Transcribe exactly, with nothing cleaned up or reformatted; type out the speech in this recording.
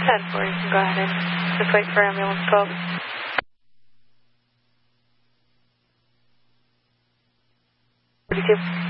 ten four, you can go ahead and just wait for ambulance twelve. forty-two.